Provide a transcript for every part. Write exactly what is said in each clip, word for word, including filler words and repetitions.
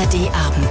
A R D Abend.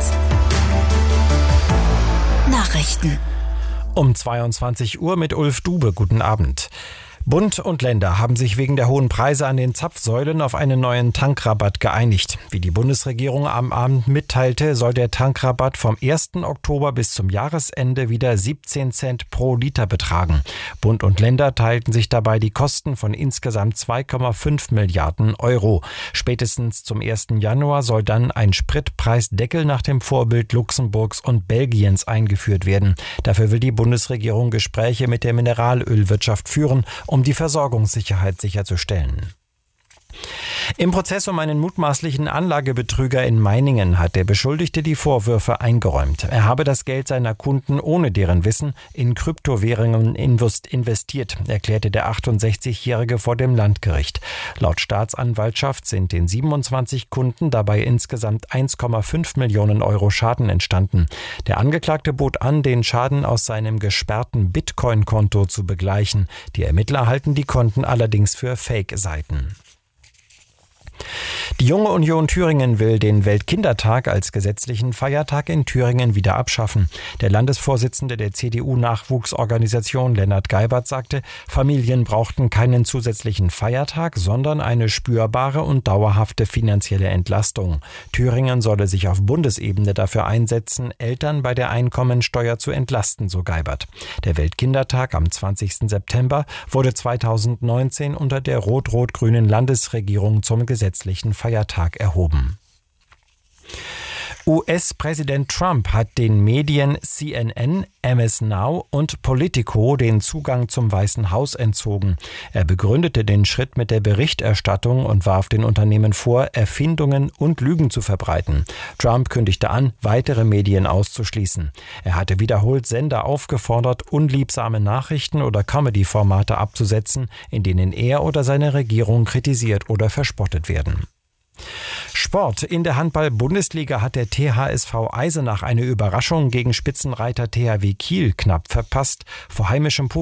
Nachrichten. Um zweiundzwanzig Uhr mit Ulf Dube. Guten Abend. Bund und Länder haben sich wegen der hohen Preise an den Zapfsäulen auf einen neuen Tankrabatt geeinigt. Wie die Bundesregierung am Abend mitteilte, soll der Tankrabatt vom ersten Oktober bis zum Jahresende wieder siebzehn Cent pro Liter betragen. Bund und Länder teilten sich dabei die Kosten von insgesamt zwei Komma fünf Milliarden Euro. Spätestens zum ersten Januar soll dann ein Spritpreisdeckel nach dem Vorbild Luxemburgs und Belgiens eingeführt werden. Dafür will die Bundesregierung Gespräche mit der Mineralölwirtschaft führen, um die Versorgungssicherheit sicherzustellen. Im Prozess um einen mutmaßlichen Anlagebetrüger in Meiningen hat der Beschuldigte die Vorwürfe eingeräumt. Er habe das Geld seiner Kunden ohne deren Wissen in Kryptowährungen investiert, erklärte der achtundsechzigjährige vor dem Landgericht. Laut Staatsanwaltschaft sind den siebenundzwanzig Kunden dabei insgesamt eins Komma fünf Millionen Euro Schaden entstanden. Der Angeklagte bot an, den Schaden aus seinem gesperrten Bitcoin-Konto zu begleichen. Die Ermittler halten die Konten allerdings für Fake-Seiten. Die Junge Union Thüringen will den Weltkindertag als gesetzlichen Feiertag in Thüringen wieder abschaffen. Der Landesvorsitzende der C D U-Nachwuchsorganisation Lennart Geibert sagte, Familien brauchten keinen zusätzlichen Feiertag, sondern eine spürbare und dauerhafte finanzielle Entlastung. Thüringen solle sich auf Bundesebene dafür einsetzen, Eltern bei der Einkommensteuer zu entlasten, so Geibert. Der Weltkindertag am zwanzigsten September wurde zweitausendneunzehn unter der rot-rot-grünen Landesregierung zum gesetzlichen Feiertag erhoben. U S-Präsident Trump hat den Medien C N N, M S Now und Politico den Zugang zum Weißen Haus entzogen. Er begründete den Schritt mit der Berichterstattung und warf den Unternehmen vor, Erfindungen und Lügen zu verbreiten. Trump kündigte an, weitere Medien auszuschließen. Er hatte wiederholt Sender aufgefordert, unliebsame Nachrichten oder Comedy-Formate abzusetzen, in denen er oder seine Regierung kritisiert oder verspottet werden. Sport. In der Handball-Bundesliga hat der T H S V Eisenach eine Überraschung gegen Spitzenreiter T H W Kiel knapp verpasst. Vor heimischem Publikum